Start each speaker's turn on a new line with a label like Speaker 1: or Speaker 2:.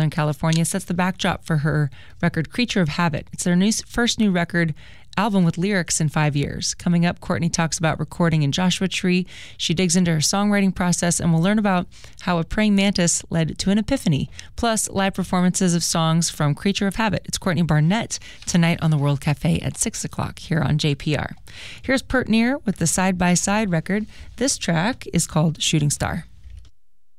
Speaker 1: Southern California, sets the backdrop for her record Creature of Habit. It's their first new record album with lyrics in 5 years. Coming up, Courtney talks about recording in Joshua Tree. She digs into her songwriting process, and we'll learn about how a praying mantis led to an epiphany, plus live performances of songs from Creature of Habit. It's Courtney Barnett tonight on the World Cafe at 6 o'clock here on JPR. Here's Pert Near with the Side by Side record. This track is called Shooting Star.